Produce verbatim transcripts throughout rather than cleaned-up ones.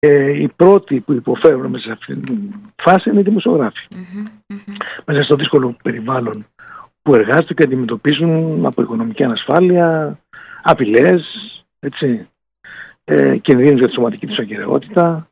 Ε, οι πρώτοι που υποφέρουν μέσα σε αυτήν την φάση είναι οι δημοσιογράφοι. Mm-hmm, mm-hmm. Μέσα στο δύσκολο περιβάλλον που εργάζονται και αντιμετωπίζουν από οικονομική ανασφάλεια, απειλές, έτσι, ε, κινδύνους για τη σωματική τους ακεραιότητα.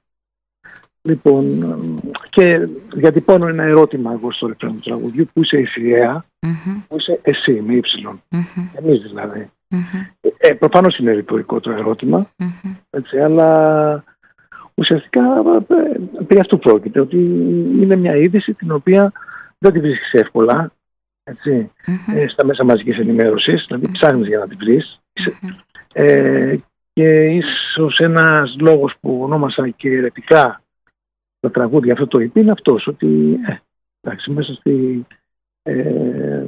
Λοιπόν, και διατυπώνω ένα ερώτημα εγώ στο ρεφρέν του τραγουδιού: πού είσαι η Σιρέα, mm-hmm. πού είσαι εσύ με ύψιλον, mm-hmm. εμείς δηλαδή. Mm-hmm. Ε, προφανώς είναι ρητορικό το ερώτημα, mm-hmm. έτσι, αλλά ουσιαστικά περί αυτού πρόκειται, ότι είναι μια είδηση την οποία δεν τη βρίσκεις εύκολα, έτσι, mm-hmm. ε, στα μέσα μαζικής ενημέρωσης, δηλαδή mm-hmm. ψάχνεις για να τη βρεις. Mm-hmm. Ε, και ίσως ένας λόγος που ονόμασα και ερετικά τα τραγούδια αυτό το είπε είναι αυτός, ότι ε, εντάξει, μέσα στη ε,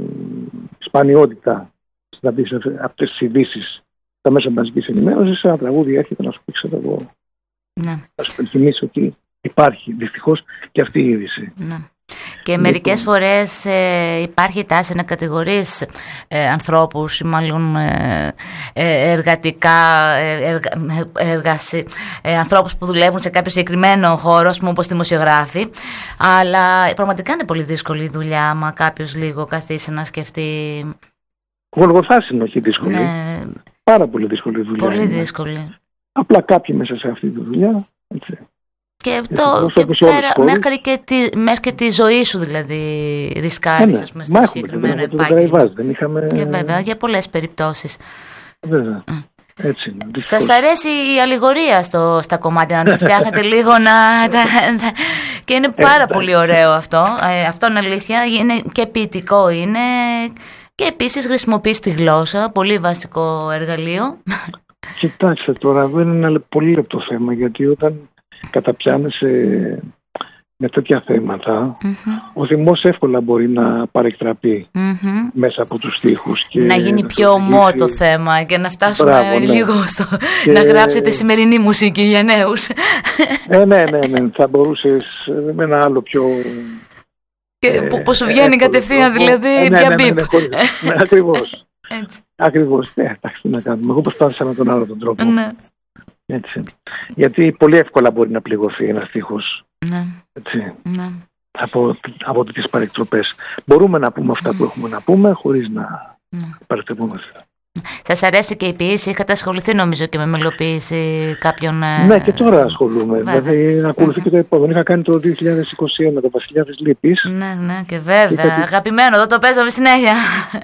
σπανιότητα να δεις αυτές τις ειδήσεις στα μέσα μαζικής ενημέρωσης, ένα τραγούδι έρχεται να σου πει, ξέρω εγώ, ναι. να σου υπενθυμίσει ότι υπάρχει δυστυχώς και αυτή η είδηση. Ναι. Και μερικές φορές ε, υπάρχει τάση να κατηγορείς ε, ανθρώπους ή μάλλον ε, ε, εργατικά ε, εργα, εργασι, ε, ανθρώπους που δουλεύουν σε κάποιο συγκεκριμένο χώρο, ας πούμε, όπως δημοσιογράφοι, αλλά πραγματικά είναι πολύ δύσκολη η δουλειά άμα κάποιος λίγο καθίσει να σκεφτεί. Γολγοθάς είναι, όχι δύσκολη. Ναι. Πάρα πολύ δύσκολη δουλειά. Πολύ είναι. δύσκολη. Απλά κάποιοι μέσα σε αυτή τη δουλειά, έτσι. Και, αυτό, και πέρα, μέχρι, και τη, μέχρι και τη ζωή σου δηλαδή ρισκάρεις, ναι, ας πούμε, στο συγκεκριμένο επάγγελμα. Δεν είχαμε... Και βέβαια, για πολλές περιπτώσεις. Βέβαια, έτσι είναι. Σας αρέσει η αλληγορία στο, στα κομμάτια, να τα φτιάχνετε λίγο να... Τα, τα, και είναι πάρα ε, πολύ ωραίο αυτό. Ε, αυτό είναι αλήθεια, είναι και ποιητικό είναι και επίσης χρησιμοποιείς τη γλώσσα, πολύ βασικό εργαλείο. Κοιτάξτε τώρα, δεν είναι ένα πολύ λεπτό θέμα, γιατί όταν καταπιάνεσαι με τέτοια θέματα, mm-hmm. ο θυμός εύκολα μπορεί να παρεκτραπεί mm-hmm. μέσα από τους στίχους. Και να γίνει πιο ομό το θέμα και να φτάσουμε Μπράβο, ναι. λίγο στο... και... να γράψετε σημερινή μουσική για νέους. Ε, ναι, ναι, ναι, θα μπορούσες με ένα άλλο πιο... Και ε, που, που σου βγαίνει κατευθείαν δηλαδή ε, ναι, πια ναι, μπιπ. Ναι, ναι, ναι, ναι, ακριβώς. Ακριβώς, ναι, εντάξει, τι να κάνουμε. Εγώ προσπάθησα με τον άλλο τον τρόπο. Ναι. Έτσι. Γιατί πολύ εύκολα μπορεί να πληγωθεί ένας στίχος, ναι. έτσι, ναι. από, από τις παρεκτροπές. Μπορούμε να πούμε αυτά που έχουμε να πούμε χωρίς να ναι. παρεκτρεπούμαστε. Σας αρέσει και η ποίηση? Είχατε ασχοληθεί νομίζω και με μελοποίηση κάποιων... Ναι, και τώρα ασχολούμαι. Βέβαια. Δηλαδή ακολουθεί και το επόμενο. Είχα κάνει το δύο χιλιάδες είκοσι ένα το Βασιλιάδης Λύπης. Ναι, ναι, και βέβαια. Και αγαπημένο, εδώ το παίζαμε συνέχεια.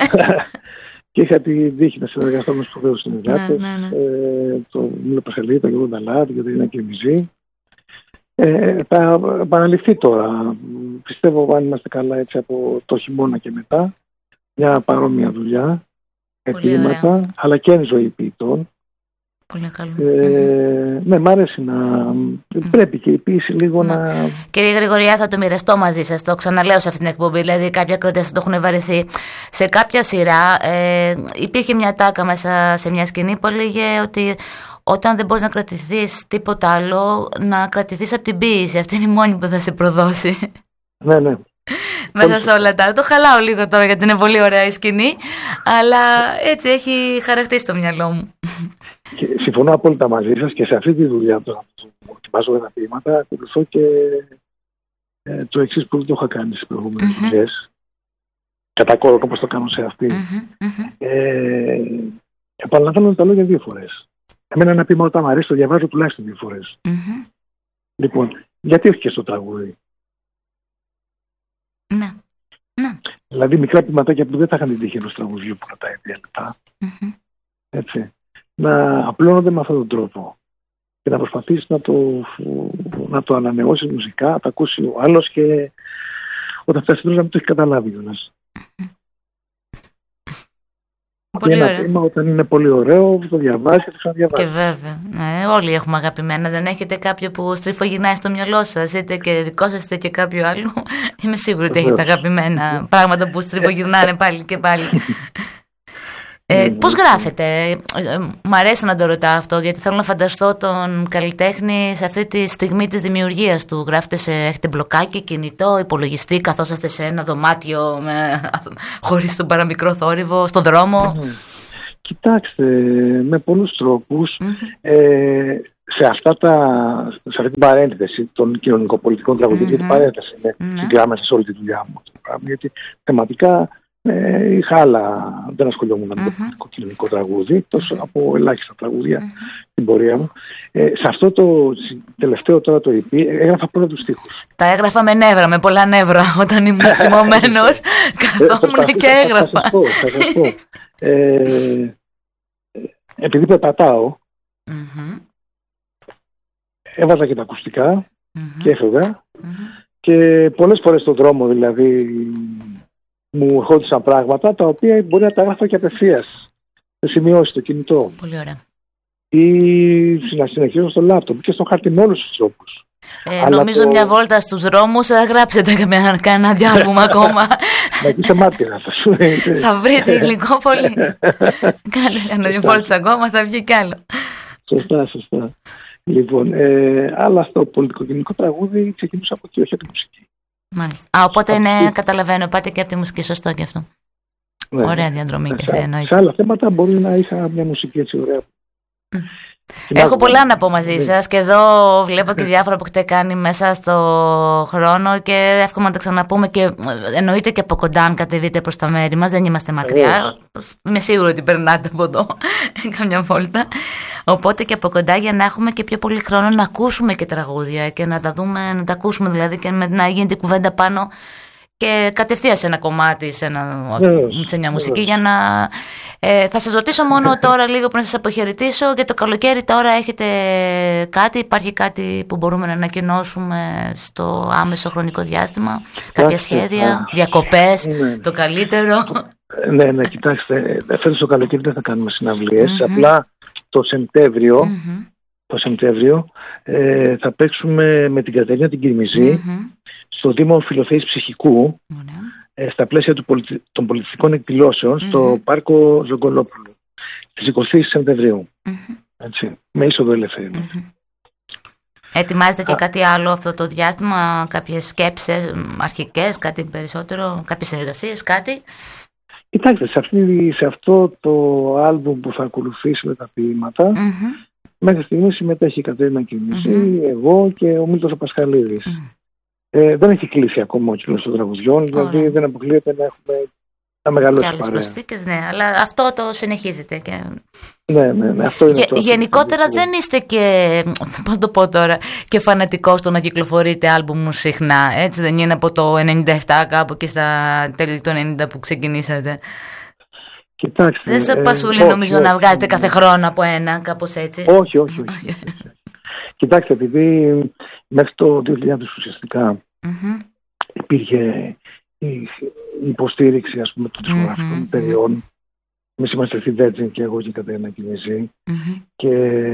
Και είχα τη τύχη να συνεργαστώ με σπουδαίους συνεργάτες, ναι, ναι, ναι. ε, το Μίλο Πασχαλή, τον Γιώργο Νταλάτ, γιατί είναι και μιζή. Ε, θα επαναληφθεί τώρα. Πιστεύω, αν είμαστε καλά, έτσι από το χειμώνα και μετά, μια παρόμοια δουλειά, εκκλήματα, αλλά και ζωή ποιητών. Πολύ καλό. Ε, ναι, μ' αρέσει να... Mm. Πρέπει και η ποίηση λίγο να... να... Κύριε Γρηγοριά, θα το μοιραστώ μαζί σας, το ξαναλέω σε αυτήν την εκπομπή, δηλαδή κάποιοι ακροατές θα το έχουν βαρεθεί. Σε κάποια σειρά ε, υπήρχε μια τάκα μέσα σε μια σκηνή που έλεγε ότι όταν δεν μπορείς να κρατηθείς τίποτα άλλο, να κρατηθείς από την ποίηση. Αυτή είναι η μόνη που θα σε προδώσει. Ναι, ναι. Μέσα σε όλα τα. Το χαλάω λίγο τώρα γιατί είναι πολύ ωραία η σκηνή, αλλά έτσι έχει χαρακτήσει το μυαλό μου. Και συμφωνώ απόλυτα μαζί σας και σε αυτή τη δουλειά που ετοιμάζω τα ποίηματα ακολουθώ και ε, το εξής που δεν το είχα κάνει στις προηγούμενες mm-hmm. δουλειές. Κατά κόρο όπως το κάνω σε αυτή. Mm-hmm. Mm-hmm. Ε, επαναλαμβάνω τα λόγια δύο φορές. Εμένα ένα ποίημα όταν μου αρέσει το διαβάζω τουλάχιστον δύο φορές. Mm-hmm. Λοιπόν, γιατί όχι και στο τραγούδι? Ναι. Ναι. Δηλαδή μικρά ποιηματάκια που δεν θα είχαν την τύχη ενός τραγουδιού που κρατάει δύο λεπτά. Mm-hmm. Έτσι. Να απλώνονται με αυτόν τον τρόπο και να προσπαθήσεις να το, να το ανανεώσεις μουσικά, να το ακούσει ο άλλος και όταν φτάσει τέλος να μην το έχει καταλάβει κιόλας. Πολύ ένα ωραίο. θέμα όταν είναι πολύ ωραίο το διαβάζει και το ξαναδιαβάζει. Και βέβαια, ναι, όλοι έχουμε αγαπημένα. Δεν έχετε κάποιο που στριφογυρνάει στο μυαλό σας, είτε και δικό σας είτε και κάποιο άλλο? Είμαι σίγουρη ότι έχετε αγαπημένα πράγματα που στριφογυρνάνε πάλι και πάλι. Ε, πώς γράφετε? Ε, μ' αρέσει να το ρωτάω αυτό, γιατί θέλω να φανταστώ τον καλλιτέχνη σε αυτή τη στιγμή της δημιουργίας του. Γράφετε σε, έχετε μπλοκάκι, κινητό, υπολογιστή, καθώς είστε σε ένα δωμάτιο με, χωρίς τον παραμικρό θόρυβο, στον δρόμο? Κοιτάξτε, με πολλούς τρόπους. Mm-hmm. Ε, σε, αυτά τα, σε αυτή την παρένθεση των κοινωνικοπολιτικών τραγουδιών, γιατί παρένθεση είναι συγκράμεσα σε όλη τη δουλειά μου. Γιατί θεματικά ε, είχα άλλα, δεν ασχολιόμουν με το κοινωνικό τραγούδι, τόσο από ελάχιστα τραγούδια στην πορεία μου. Ε, σε αυτό το τελευταίο τώρα το ι πι έγραφα πρώτα τους στίχους. Τα έγραφα με νεύρα, με πολλά νεύρα όταν ήμουν θυμωμένος. Καθόμουν και έγραφα. Θα σας πω. Ε, επειδή περπατάω, mm-hmm. έβαζα και τα ακουστικά mm-hmm. και έφευγα mm-hmm. και πολλές φορές στον δρόμο δηλαδή μου ερχόντουσαν πράγματα τα οποία μπορεί να τα έγραφα και απευθείας σε σημειώσεις στο κινητό. Πολύ ωραία. Ή να συνεχίσω στο λάπτοπ και στο χάρτη με όλους τους τρόπους. Ε, νομίζω το... μια βόλτα στους δρόμους θα γράψετε κανένα διάλογμα ακόμα. Να είσαι μάτια θα σου. Θα βρείτε υλικό πολύ. Κάνε μια βόλτα ακόμα, θα βγει κι άλλο. Σωστά, σωστά. Λοιπόν, ε, αλλά στο πολιτικοκοινωνικό τραγούδι ξεκινούσα από εκεί, όχι από τη μουσική. Μάλιστα. Α, οπότε από... ναι, καταλαβαίνω, πάτε και από τη μουσική, σωστό και αυτό. Ναι. Ωραία διαδρομή και θα εννοείται. Σε άλλα θέματα μπορεί να είχα μια μουσική έτσι ωραία. Mm. Έχω πολλά να πω μαζί σας και εδώ βλέπω και διάφορα που έχετε κάνει μέσα στο χρόνο και εύχομαι να τα ξαναπούμε και εννοείται και από κοντά αν κατεβείτε προς τα μέρη μας, δεν είμαστε μακριά, είμαι σίγουρη ότι περνάτε από εδώ καμιά βόλτα, οπότε και από κοντά για να έχουμε και πιο πολύ χρόνο να ακούσουμε και τραγούδια και να τα δούμε, να τα ακούσουμε δηλαδή και να γίνεται κουβέντα πάνω και κατευθείαν σε ένα κομμάτι, σε, ένα, σε μια μουσική για να... Ε, θα σας ρωτήσω μόνο τώρα λίγο πριν σας αποχαιρετήσω για το καλοκαίρι τώρα έχετε κάτι, υπάρχει κάτι που μπορούμε να ανακοινώσουμε στο άμεσο χρονικό διάστημα, κάποια σχέδια, διακοπές, ναι. Το καλύτερο. Ναι, ναι, κοιτάξτε, φέτος το καλοκαίρι δεν θα κάνουμε συναυλίες, mm-hmm. απλά το Σεπτέμβριο, mm-hmm. το Σεπτέμβριο ε, θα παίξουμε με την Κατερίνα την Κυρμιζή mm-hmm. στο Δήμο Φιλοθέης Ψυχικού, mm-hmm. ε, στα πλαίσια του πολιτι... των πολιτιστικών εκδηλώσεων mm-hmm. στο Πάρκο Ζογκολόπουλου στις είκοσι Σεπτεμβρίου, mm-hmm. έτσι, με είσοδο ελευθερίου. Mm-hmm. Ετοιμάζετε και Α... κάτι άλλο αυτό το διάστημα, κάποιες σκέψεις αρχικές, κάτι περισσότερο, κάποιες συνεργασίες, κάτι? Κοιτάξτε, σε, αυτή, σε αυτό το άλμπουμ που θα ακολουθήσει με τα ποίηματα, mm-hmm. μέχρι στιγμή συμμετέχει η Κατερίνα Κυρμιζή, mm-hmm. εγώ και ο Μίλτος ο Πασχαλίδης. Mm-hmm. Ε, δεν έχει κλείσει ακόμα ο κύκλος των τραγουδιών, δηλαδή oh. δεν αποκλείεται να έχουμε να μεγαλώσει παρέα. Και άλλες προσθήκες, ναι, αλλά αυτό το συνεχίζετε. Και... Ναι, ναι, ναι, αυτό είναι. Γε, το γενικότερα αυτό. Δεν είστε και, πώς το πω τώρα, και φανατικός στο να κυκλοφορείτε άλμπουμ συχνά, έτσι δεν είναι από το ενενήντα επτά κάπου και στα τέλη του ενενήντα που ξεκινήσατε? Κοιτάξτε, δεν σε απασχολεί ε, νομίζω όχι, να όχι, βγάζετε όχι. κάθε χρόνο από ένα, κάπως έτσι? Όχι, όχι, όχι. όχι. Κοιτάξτε, επειδή μέχρι το δύο χιλιάδες ουσιαστικά mm-hmm. υπήρχε η υποστήριξη, ας πούμε, των δισκογραφικών mm-hmm. εταιριών. Εμείς είμαστε στη Virgin και εγώ και η Κατερίνα Κυρμιζή mm-hmm. και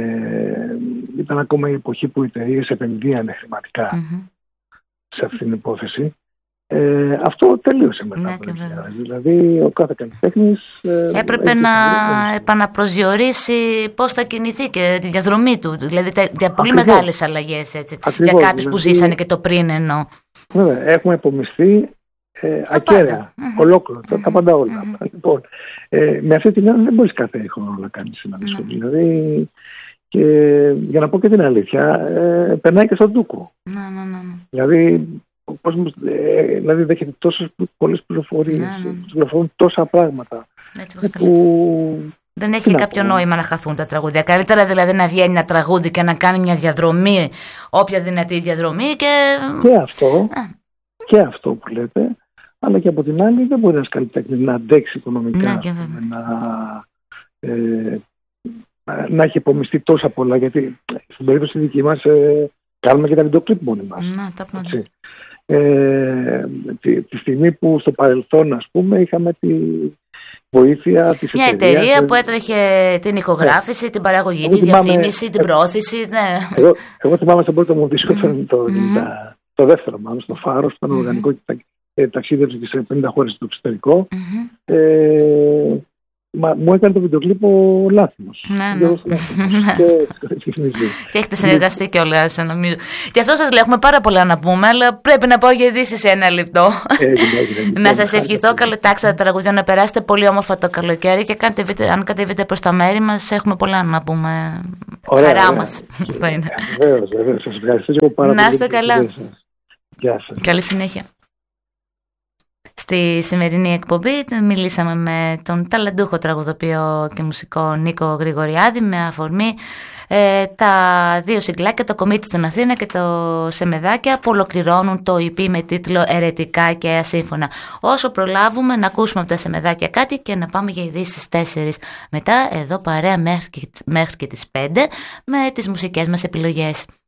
ήταν ακόμα η εποχή που οι εταιρείες επενδύανε χρηματικά mm-hmm. σε αυτήν την υπόθεση. Ε, αυτό τελείωσε μετά ναι, από το χιλιάδες. Δηλαδή ο κάθε καλλιτέχνης ε, έπρεπε να επαναπροσδιορίσει πώς θα κινηθεί και τη διαδρομή του. Δηλαδή για πολύ Ακριβώς. μεγάλες αλλαγές έτσι, για κάποιους δηλαδή, που ζήσανε και το πριν εννοώ. Ναι, έχουμε επομιστεί ε, ακέραια, mm-hmm. ολόκληρο, mm-hmm. τα πάντα όλα. Mm-hmm. Λοιπόν, ε, με αυτή την έννοια δεν μπορείς κάθε χρόνο να κάνεις ένα δίσκο. Mm-hmm. Δηλαδή, και για να πω και την αλήθεια, ε, περνάει και στον ντούκο. Mm-hmm. Δηλαδή, ο κόσμος ε, δηλαδή δέχεται τόσες πολλές πληροφορίες, mm-hmm. πληροφορούν τόσα πράγματα. Έτσι, που... Δεν έχει κάποιο πω. νόημα να χαθούν τα τραγούδια. Καλύτερα δηλαδή να βγαίνει ένα τραγούδι και να κάνει μια διαδρομή, όποια δυνατή διαδρομή και... Και αυτό, ah. και αυτό που λέτε, αλλά και από την άλλη δεν μπορεί ένας καλλιτέχνης να αντέξει οικονομικά, να, να, ε, να έχει υπομειστεί τόσα πολλά, γιατί στην περίπτωση δική μας ε, κάνουμε και τα βιντεοκλίπ μόνοι μας. Να, τα έτσι. Ε, τη, τη στιγμή που στο παρελθόν, ας πούμε, είχαμε τη βοήθεια της μια εταιρεία. Μια εταιρεία που έτρεχε την ηχογράφηση, ναι. την παραγωγή, τη διαφήμιση, την προώθηση. Ναι. Εγώ, εγώ θυμάμαι στον πρώτο μου δίσκο, mm-hmm. το, mm-hmm. το δεύτερο μάλλον, στο Φάρος, ήταν mm-hmm. οργανικό και ε, ταξίδευσε και σε πενήντα χώρες στο εξωτερικό. Mm-hmm. Ε, Μα, μου έκανε το βιντεοκλίπ ο Λάθιμος. Ναι, ναι. Και έχετε συνεργαστεί κιόλας, νομίζω. Και αυτό σας λέω, έχουμε πάρα πολλά να πούμε, αλλά πρέπει να πάω για ειδήσεις σε ένα λεπτό. Να σας ευχηθώ καλό τάξη τα τραγούδια, να περάσετε πολύ όμορφα το καλοκαίρι και αν κατεβείτε προς τα μέρη μας, έχουμε πολλά να πούμε. Χαρά μας. Βεβαίως, βεβαίως. Σας ευχαριστώ και πάρα πολύ. Να είστε καλά. Γεια σας. Καλή συνέχεια. Στη σημερινή εκπομπή μιλήσαμε με τον ταλαντούχο τραγουδοποιό και μουσικό Νίκο Γρηγοριάδη με αφορμή ε, τα δύο συγκλάκια, το Κομίτι στην Αθήνα και το Σεμεδάκια, που ολοκληρώνουν το ι πι με τίτλο Ερετικά και Ασύμφωνα. Όσο προλάβουμε να ακούσουμε από τα Σεμεδάκια κάτι και να πάμε για ειδήσεις στις τέσσερις. Μετά εδώ παρέα μέχρι, μέχρι και τις πέντε με τις μουσικές μας επιλογές.